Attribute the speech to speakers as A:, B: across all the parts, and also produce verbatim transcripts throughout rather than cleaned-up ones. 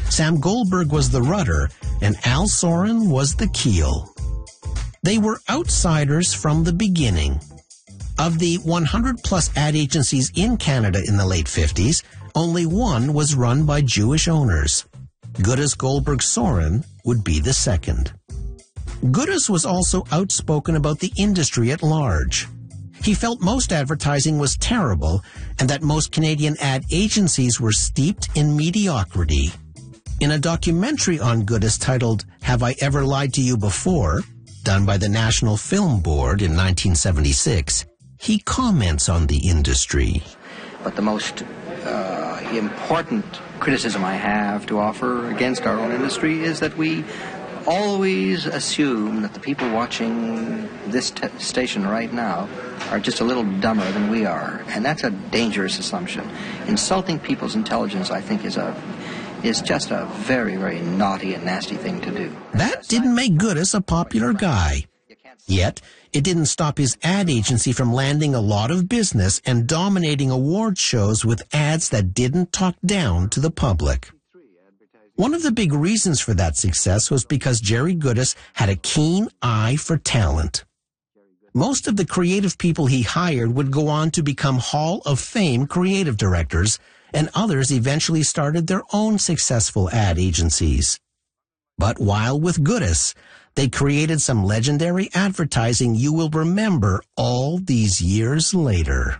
A: Sam Goldberg was the rudder, and Al Soren was the keel. They were outsiders from the beginning. Of the one hundred plus ad agencies in Canada in the late fifties, only one was run by Jewish owners. Goodis Goldberg Soren would be the second. Goodis was also outspoken about the industry at large. He felt most advertising was terrible and that most Canadian ad agencies were steeped in mediocrity. In a documentary on Goodis titled Have I Ever Lied to You Before?, done by the National Film Board in nineteen seventy-six, he comments on the industry.
B: But the most uh, important criticism I have to offer against our own industry is that we always assume that the people watching this t- station right now are just a little dumber than we are. And that's a dangerous assumption. Insulting people's intelligence, I think, is a is just a very, very naughty and nasty thing to do.
A: That didn't make Goodis a popular guy. Yet, it didn't stop his ad agency from landing a lot of business and dominating award shows with ads that didn't talk down to the public. One of the big reasons for that success was because Jerry Goodis had a keen eye for talent. Most of the creative people he hired would go on to become Hall of Fame creative directors, and others eventually started their own successful ad agencies. But while with Goodis, they created some legendary advertising you will remember all these years later.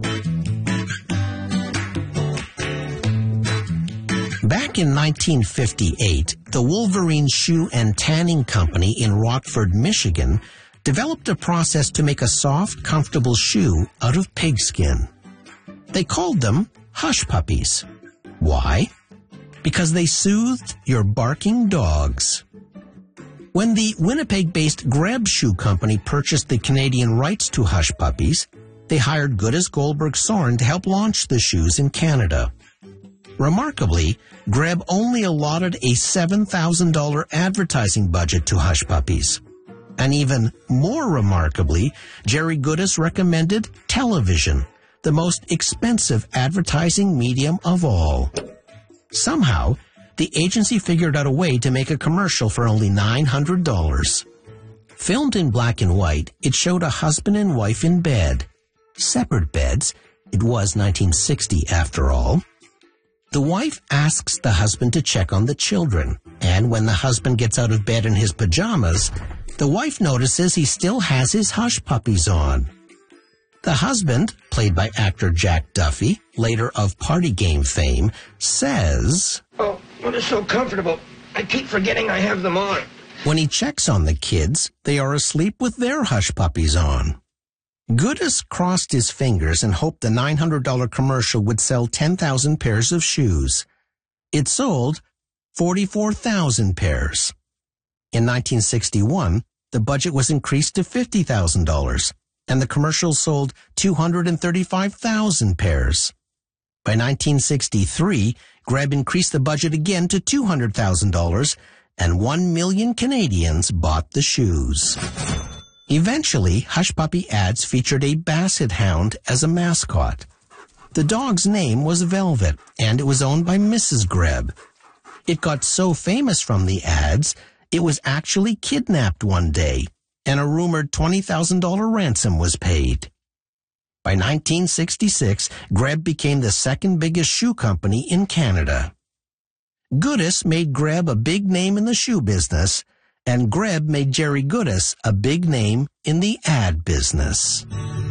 A: Back in nineteen fifty-eight, the Wolverine Shoe and Tanning Company in Rockford, Michigan, developed a process to make a soft, comfortable shoe out of pigskin. They called them Hush Puppies. Why? Because they soothed your barking dogs. When the Winnipeg-based Greb Shoe Company purchased the Canadian rights to Hush Puppies, they hired Goodis Goldberg Soren to help launch the shoes in Canada. Remarkably, Greb only allotted a seven thousand dollars advertising budget to Hush Puppies. And even more remarkably, Jerry Goodis recommended television, the most expensive advertising medium of all. Somehow, the agency figured out a way to make a commercial for only nine hundred dollars. Filmed in black and white, it showed a husband and wife in bed. Separate beds. It was nineteen sixty after all. The wife asks the husband to check on the children, and when the husband gets out of bed in his pajamas, the wife notices he still has his Hush Puppies on. The husband, played by actor Jack Duffy, later of Party Game fame, says,
C: "Oh, well, they're so comfortable. I keep forgetting I have them on."
A: When he checks on the kids, they are asleep with their Hush Puppies on. Goodis crossed his fingers and hoped the nine hundred dollars commercial would sell ten thousand pairs of shoes. It sold forty-four thousand pairs. In nineteen sixty-one, the budget was increased to fifty thousand dollars, and the commercial sold two hundred thirty-five thousand pairs. By nineteen sixty-three, Greb increased the budget again to two hundred thousand dollars, and one million Canadians bought the shoes. Eventually, Hush Puppy ads featured a basset hound as a mascot. The dog's name was Velvet, and it was owned by Missus Greb. It got so famous from the ads, it was actually kidnapped one day, and a rumored twenty thousand dollars ransom was paid. By nineteen sixty-six, Greb became the second biggest shoe company in Canada. Goodis made Greb a big name in the shoe business, and Greb made Jerry Goodis a big name in the ad business.